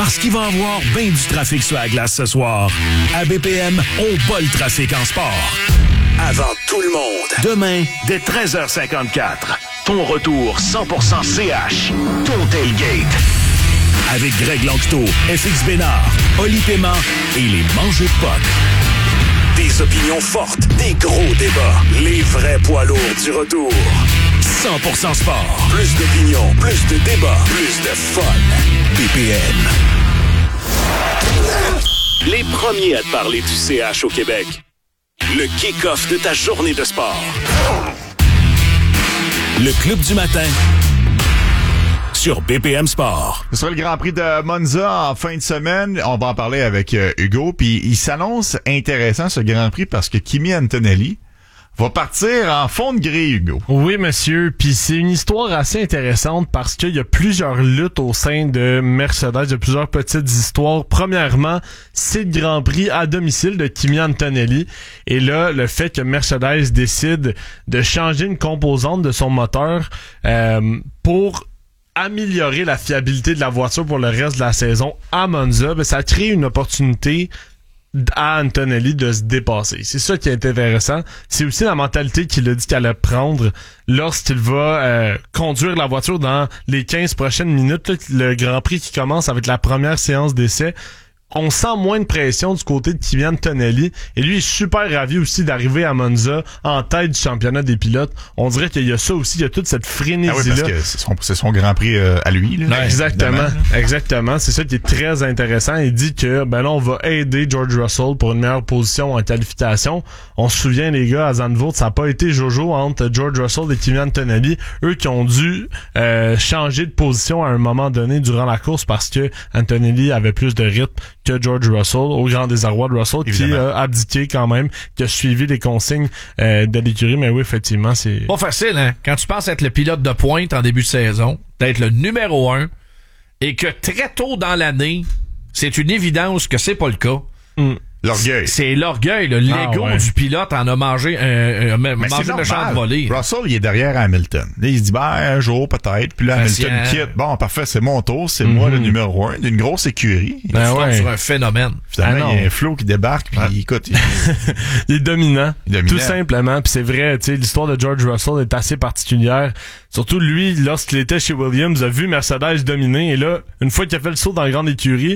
Parce qu'il va y avoir bien du trafic sur la glace ce soir. À BPM, on bat le trafic en sport. Avant tout le monde. Demain, dès 13h54. Ton retour 100% CH. Ton tailgate. Avec Greg Lanctot, FX Bénard, Oli Paiement et les Mangeux de Poc. Des opinions fortes, des gros débats. Les vrais poids lourds du retour. 100% sport. Plus d'opinions, plus de débats, plus de fun. BPM. Les premiers à te parler du CH au Québec. Le kick-off de ta journée de sport. Le Club du matin sur BPM Sport. Ce sera le Grand Prix de Monza en fin de semaine. On va en parler avec Hugo. Puis il s'annonce intéressant ce Grand Prix parce que Kimi Antonelli va partir en fond de grille, Hugo. Oui, monsieur. Puis c'est une histoire assez intéressante parce qu'il y a plusieurs luttes au sein de Mercedes. Il y a plusieurs petites histoires. Premièrement, c'est le Grand Prix à domicile de Kimi Antonelli. Et là, le fait que Mercedes décide de changer une composante de son moteur pour améliorer la fiabilité de la voiture pour le reste de la saison à Monza, ben, ça crée une opportunité à Antonelli de se dépasser. C'est ça qui est intéressant. C'est aussi la mentalité qu'il a dit qu'elle allait prendre lorsqu'il va conduire la voiture dans les 15 prochaines minutes. Là, le Grand Prix qui commence avec la première séance d'essai. On sent moins de pression du côté de Kimi Antonelli. Et lui est super ravi aussi d'arriver à Monza en tête du championnat des pilotes. On dirait qu'il y a ça aussi, il y a toute cette frénésie-là. Ah oui, parce que c'est son Grand Prix à lui. Là. Ouais, exactement. C'est ça qui est très intéressant. Il dit que ben là, on va aider George Russell pour une meilleure position en qualification. On se souvient, les gars, à Zandvoort, ça n'a pas été Jojo entre George Russell et Kimi Antonelli. Eux qui ont dû changer de position à un moment donné durant la course parce que Antonelli avait plus de rythme que George Russell, au grand désarroi de Russell, évidemment, qui a abdiqué quand même, qui a suivi les consignes de l'écurie. Mais oui, effectivement, c'est... Pas facile, hein? Quand tu penses être le pilote de pointe en début de saison, d'être le numéro 1, et que très tôt dans l'année, c'est une évidence que c'est pas le cas. L'orgueil. C'est l'orgueil, l'ego du pilote en a mangé un méchant de volée. Russell, il est derrière Hamilton. Là, il se dit, un jour peut-être. Puis là, Hamilton quitte. Bon, parfait, c'est mon tour. C'est moi le numéro 1 d'une grosse écurie. Il est sur un phénomène. Finalement, il y a un flow qui débarque. Puis écoute, il est dominant. Tout simplement. Puis c'est vrai, tu sais, l'histoire de George Russell est assez particulière. Surtout lui, lorsqu'il était chez Williams, a vu Mercedes dominer. Et là, une fois qu'il a fait le saut dans la grande écurie,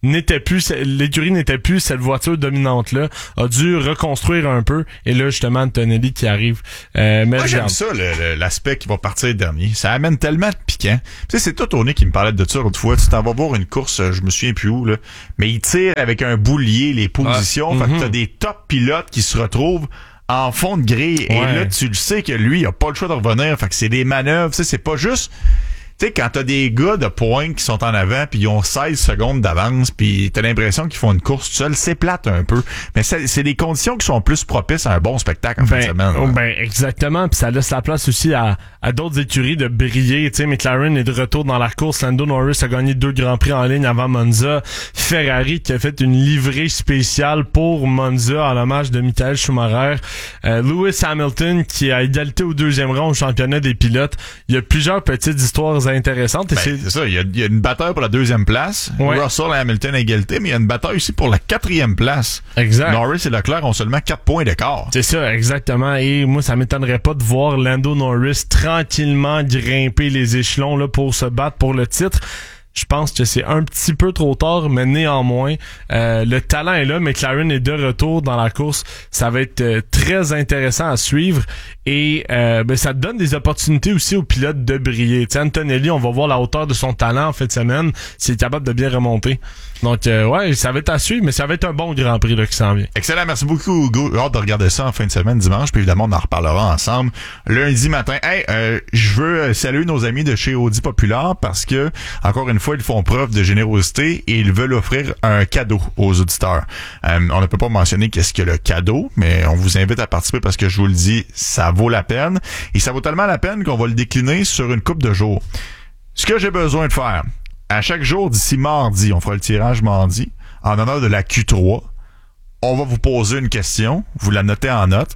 l'écurie n'était plus cette voiture dominante là, a dû reconstruire un peu, et là justement Antonelli qui arrive. Moi j'aime ça l'aspect qui va partir dernier, ça amène tellement de piquant. Tu sais, c'est toi Tony qui me parlait de ça l'autre fois, tu t'en vas voir une course, je me souviens plus où là, mais il tire avec un boulier les positions, fait que t'as des top pilotes qui se retrouvent en fond de grille, et là tu le sais que lui il a pas le choix de revenir, fait que c'est des manœuvres, tu sais, c'est pas juste. Tu sais, quand t'as des gars de pointe qui sont en avant puis ils ont 16 secondes d'avance puis t'as l'impression qu'ils font une course tout seul, c'est plate un peu. Mais c'est des conditions qui sont plus propices à un bon spectacle en fin de semaine. Ben, exactement. Puis ça laisse la place aussi à d'autres écuries de briller. Tu sais, McLaren est de retour dans la course. Lando Norris a gagné 2 Grands Prix en ligne avant Monza. Ferrari qui a fait une livrée spéciale pour Monza en hommage de Michael Schumacher. Lewis Hamilton qui a égalité au 2e rang au championnat des pilotes. Il y a plusieurs petites histoires intéressantes. C'est ça, il y a une bataille pour la 2e place. Russell et Hamilton à égalité, mais il y a une bataille aussi pour la 4e place. Exact. Norris et Leclerc ont seulement 4 points d'écart. C'est ça, exactement. Et moi, ça m'étonnerait pas de voir Lando Norris tranquillement grimper les échelons là pour se battre pour le titre. Je pense que c'est un petit peu trop tard, mais néanmoins, le talent est là. McLaren est de retour dans la course. Ça va être très intéressant à suivre. Et ça donne des opportunités aussi aux pilotes de briller. T'sais, Antonelli, on va voir la hauteur de son talent en fin de semaine, s'il est capable de bien remonter. Donc, ça va être à suivre, mais ça va être un bon Grand Prix là, qui s'en vient. Excellent, merci beaucoup Hugo. J'ai hâte de regarder ça en fin de semaine dimanche, puis évidemment, on en reparlera ensemble lundi matin. Je veux saluer nos amis de chez Audi Populaire parce que, encore une fois, ils font preuve de générosité et ils veulent offrir un cadeau aux auditeurs. On ne peut pas mentionner qu'est-ce que le cadeau, mais on vous invite à participer parce que je vous le dis, ça vaut la peine. Et ça vaut tellement la peine qu'on va le décliner sur une couple de jours. Ce que j'ai besoin de faire, à chaque jour d'ici mardi, on fera le tirage mardi, en honneur de la Q3, on va vous poser une question, vous la notez en note.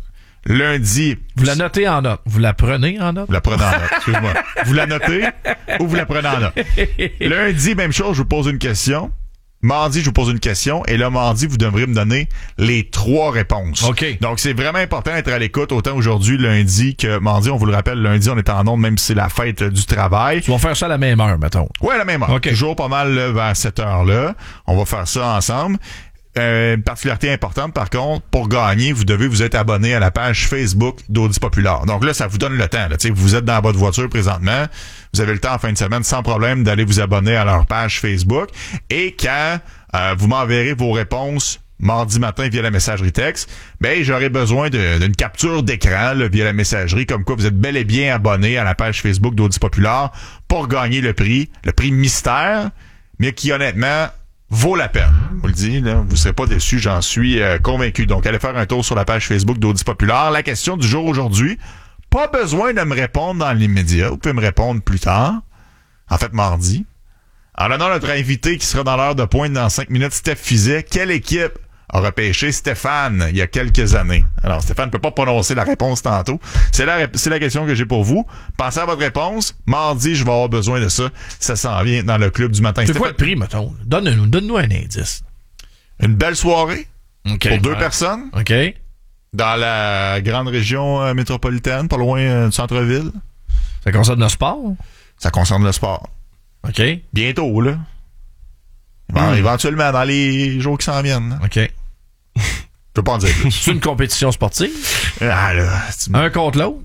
Lundi... Vous la notez en note. Vous la prenez en note? Vous la prenez en note, excuse-moi. Vous la notez ou vous la prenez en note. Lundi, même chose, je vous pose une question. Mardi, je vous pose une question. Et là, mardi, vous devriez me donner les 3 réponses. OK. Donc, c'est vraiment important d'être à l'écoute, autant aujourd'hui, lundi, que mardi. On vous le rappelle, lundi, on est en ondes, même si c'est la fête du travail. Tu vas faire ça à la même heure, mettons. Ouais, à la même heure. OK. Toujours pas mal là, vers cette heure-là. On va faire ça ensemble. Une particularité importante, par contre, pour gagner, vous devez vous être abonné à la page Facebook d'Audi Populaire. Donc là, ça vous donne le temps. Là. Vous êtes dans votre voiture présentement. Vous avez le temps en fin de semaine, sans problème, d'aller vous abonner à leur page Facebook. Et quand vous m'enverrez vos réponses mardi matin via la messagerie texte, ben j'aurai besoin d'une capture d'écran là, via la messagerie, comme quoi vous êtes bel et bien abonné à la page Facebook d'Audi Populaire pour gagner le prix mystère, mais qui honnêtement vaut la peine. Je vous le dis, là, vous serez pas déçus, j'en suis convaincu. Donc, allez faire un tour sur la page Facebook d'Audi Populaire. La question du jour aujourd'hui, pas besoin de me répondre dans l'immédiat. Vous pouvez me répondre plus tard. En fait, mardi. En l'honneur de notre invité qui sera dans l'heure de pointe dans 5 minutes, Steph Fizet. Quelle équipe a repêché Stéphane il y a quelques années? Alors, Stéphane ne peut pas prononcer la réponse tantôt. C'est la question que j'ai pour vous. Pensez à votre réponse. Mardi, je vais avoir besoin de ça. Ça s'en vient dans le club du matin. C'est quoi le prix, mettons? Donne-nous un indice. Une belle soirée pour 2 ouais. personnes. OK. Dans la grande région métropolitaine, pas loin du centre-ville. Ça concerne le sport? Ça concerne le sport. OK. Bientôt, là. Éventuellement, dans les jours qui s'en viennent. OK. Je peux pas en dire plus. C'est une compétition sportive? Ah, là, Un contre l'autre?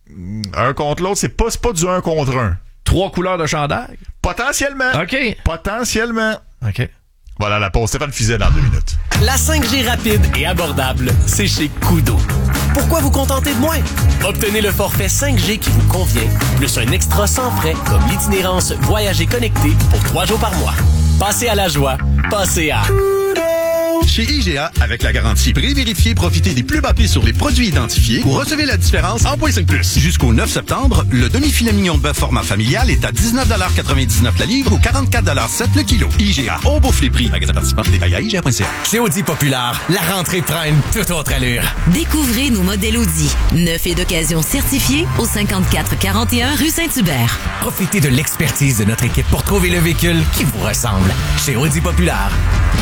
Un contre l'autre, c'est pas du 1 contre 1. 3 couleurs de chandail? Potentiellement. OK. Potentiellement. OK. Voilà la pause. Stéphane Fizet dans 2 minutes. La 5G rapide et abordable, c'est chez Kudo. Pourquoi vous contenter de moins? Obtenez le forfait 5G qui vous convient, plus un extra sans frais comme l'itinérance Voyager connecté pour 3 jours par mois. Passez à la joie. Passez à... Chez IGA, avec la garantie pré-vérifiée, profitez des plus bas prix sur les produits identifiés ou recevez la différence en .5+. Jusqu'au 9 septembre, le demi-filet mignon de bœuf format familial est à 19,99$ la livre ou 44,7$ le kilo. IGA, on bouffe les prix. Magasin participant, détail à IGA.ca. Chez Audi Populaire, la rentrée prend une toute autre allure. Découvrez nos modèles Audi, neufs et d'occasion certifiés au 5441 rue Saint-Hubert. Profitez de l'expertise de notre équipe pour trouver le véhicule qui vous ressemble. Chez Audi Populaire.